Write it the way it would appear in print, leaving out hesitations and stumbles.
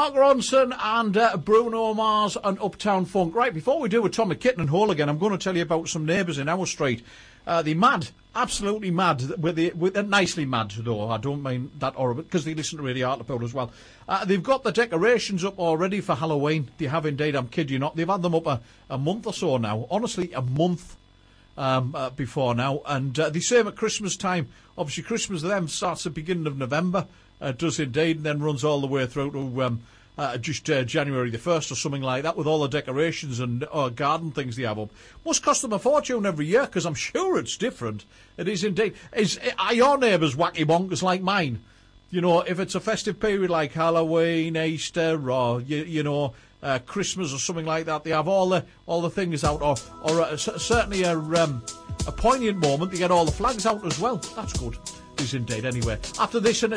Mark Ronson and Bruno Mars and Uptown Funk. Right, before we do a Tommy Kitten and Hole again, I'm going to tell you about some neighbours in our street. They're mad, absolutely mad. Nicely mad, though. I don't mean that horrible, because they listen to Radio Hartlepool as well. They've got the decorations up already for Halloween. They have indeed, I'm kidding you not. They've had them up a month or so now. Honestly, a month before now. And the same at Christmas time. Obviously, Christmas to them starts at the beginning of November. It does indeed, and then runs all the way through to just January the 1st or something like that, with all the decorations and garden things they have up. Must cost them a fortune every year, because I'm sure it's different. It is indeed. Are your neighbours wacky bonkers like mine? You know, if it's a festive period like Halloween, Easter, or Christmas or something like that, they have all the things out, or certainly a poignant moment. They get all the flags out as well. That's good. It is indeed. Anyway, after this and